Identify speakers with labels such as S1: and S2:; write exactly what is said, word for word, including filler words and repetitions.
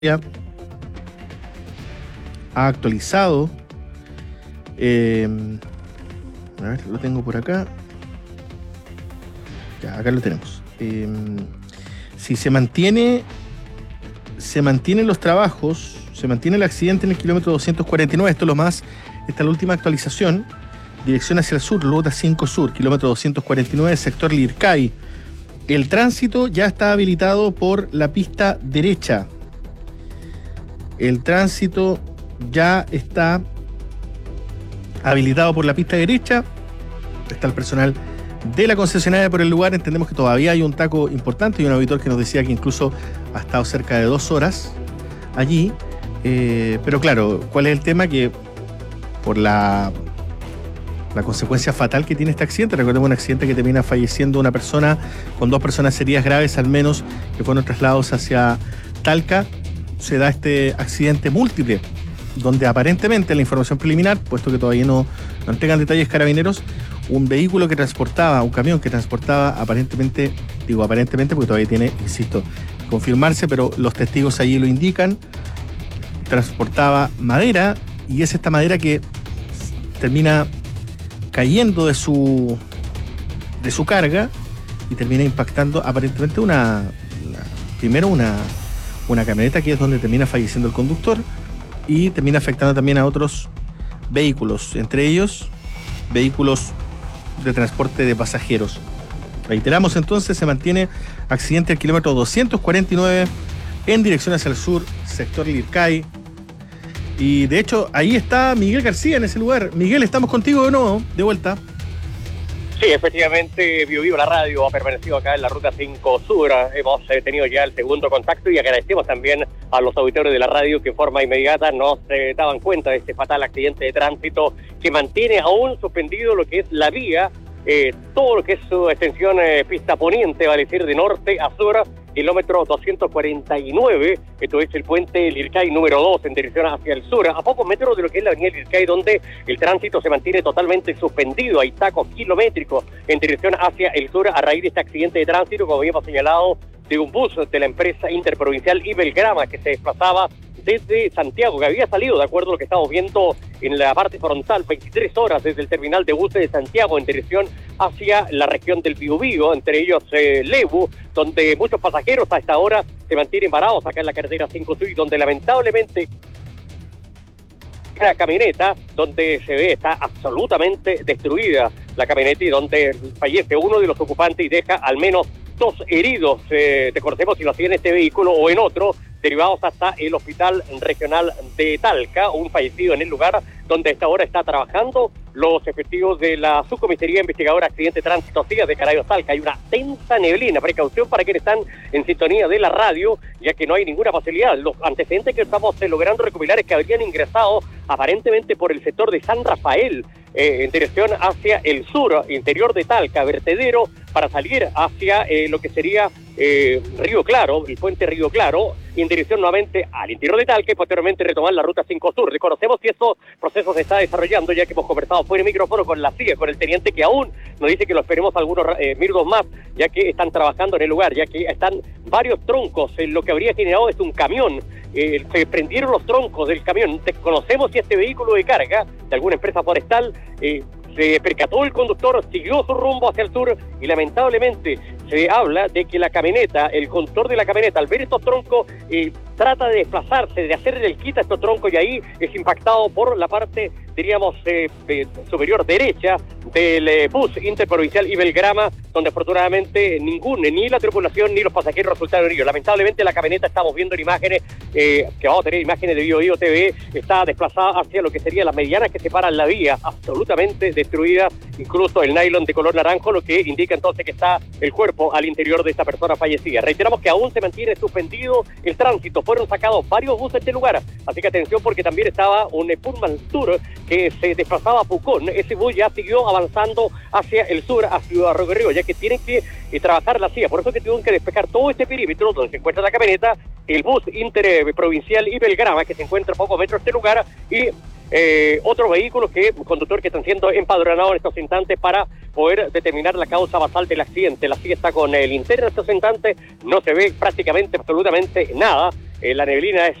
S1: ha actualizado. Eh, a ver, lo tengo por acá. Ya, acá lo tenemos. Eh, si se mantiene, se mantienen los trabajos, se mantiene el accidente en el kilómetro doscientos cuarenta y nueve, esto es lo más, esta es la última actualización, dirección hacia el sur, ruta cinco sur, kilómetro doscientos cuarenta y nueve, sector Lircay. El tránsito ya está habilitado por la pista derecha. El tránsito ya está habilitado por la pista derecha. Está el personal de la concesionaria por el lugar. Entendemos que todavía hay un taco importante y un auditor que nos decía que incluso ha estado cerca de dos horas allí. Eh, pero claro, ¿cuál es el tema? Que por la, la consecuencia fatal que tiene este accidente, recordemos un accidente que termina falleciendo una persona con dos personas heridas graves al menos, que fueron trasladados hacia Talca. Se da este accidente múltiple, donde aparentemente la información preliminar, puesto que todavía no, no entregan detalles Carabineros, un vehículo que transportaba, un camión que transportaba aparentemente, digo aparentemente porque todavía tiene, insisto, confirmarse, pero los testigos allí lo indican, transportaba madera, y es esta madera que termina cayendo de su, de su carga y termina impactando aparentemente una, una primero una... una camioneta, que es donde termina falleciendo el conductor, y termina afectando también a otros vehículos, entre ellos vehículos de transporte de pasajeros. Reiteramos entonces, se mantiene accidente al kilómetro doscientos cuarenta y nueve en dirección hacia el sur, sector Lircay. Y de hecho ahí está Miguel García en ese lugar. Miguel, ¿estamos contigo de nuevo? De vuelta.
S2: Sí, efectivamente, Bio Vivo, la radio, ha permanecido acá en la ruta cinco sur. Hemos eh, tenido ya el segundo contacto y agradecemos también a los auditores de la radio que en forma inmediata nos eh, daban cuenta de este fatal accidente de tránsito que mantiene aún suspendido lo que es la vía, eh, todo lo que es su extensión eh, pista poniente, vale decir, de norte a sur, kilómetro doscientos cuarenta y nueve, esto es el puente Lircay número dos en dirección hacia el sur, a pocos metros de lo que es la avenida Lircay, donde el tránsito se mantiene totalmente suspendido. Hay tacos kilométricos en dirección hacia el sur a raíz de este accidente de tránsito, como habíamos señalado, de un bus de la empresa interprovincial Ibelgrama que se desplazaba desde Santiago, que había salido, de acuerdo a lo que estamos viendo en la parte frontal, veintitrés horas desde el terminal de buses de Santiago en dirección hacia la región del Biobío, entre ellos eh, Lebu, donde muchos pasajeros a esta hora se mantienen varados acá en la carretera cinco sur, donde lamentablemente una camioneta donde se ve está absolutamente destruida la camioneta, y donde fallece uno de los ocupantes y deja al menos dos heridos. Eh, recordemos si lo hacía en este vehículo o en otro, derivados hasta el Hospital Regional de Talca, un fallecido en el lugar donde a esta hora está trabajando los efectivos de la Subcomisaría Investigadora Accidente Tránsito C I A de Carabineros Talca. Hay una tensa neblina, precaución para quienes están en sintonía de la radio, ya que no hay ninguna facilidad. Los antecedentes que estamos eh, logrando recopilar es que habrían ingresado aparentemente por el sector de San Rafael, eh, en dirección hacia el sur, interior de Talca, vertedero, para salir hacia eh, lo que sería eh, Río Claro, el puente Río Claro, y en dirección nuevamente al interior de Talca y posteriormente retomar la ruta cinco sur. Reconocemos que estos procesos se está desarrollando, ya que hemos conversado fuera de micrófono con la C I A, con el teniente, que aún nos dice que lo esperemos algunos eh, minutos más, ya que están trabajando en el lugar, ya que están varios troncos. Eh, lo que habría generado es un camión. Eh, se prendieron los troncos del camión. Desconocemos si este vehículo de carga de alguna empresa forestal eh, se percató el conductor, siguió su rumbo hacia el sur, y lamentablemente se habla de que la camioneta, el conductor de la camioneta, al ver estos troncos, eh, trata de desplazarse, de hacerle el quita a estos troncos, y ahí es impactado por la parte, diríamos, eh, eh, superior derecha del eh, bus interprovincial Ibelgrama, donde afortunadamente ningún, ni la tripulación ni los pasajeros resultaron heridos. Lamentablemente la camioneta, estamos viendo en imágenes, eh, que vamos a tener imágenes de Bio Bio T V, está desplazada hacia lo que serían las medianas que separan la vía, absolutamente destruida, incluso el nylon de color naranjo, lo que indica entonces que está el cuerpo al interior de esta persona fallecida. Reiteramos que aún se mantiene suspendido el tránsito, fueron sacados varios buses de este lugar, así que atención, porque también estaba un Pullman Tour que se desplazaba a Pucón. Ese bus ya siguió avanzando hacia el sur, a Ciudad Rodrigo, ya que tienen que eh, trabajar la C I A, por eso que tuvieron que despejar todo este perímetro donde se encuentra la camioneta, el bus interprovincial Ibelgrama, que se encuentra a pocos metros de este lugar, y eh, otros vehículos que, conductor que están siendo empadronados en estos instantes para poder determinar la causa basal del accidente. La C I A está con el linterna en estos instantes, no se ve prácticamente absolutamente nada, eh, la neblina es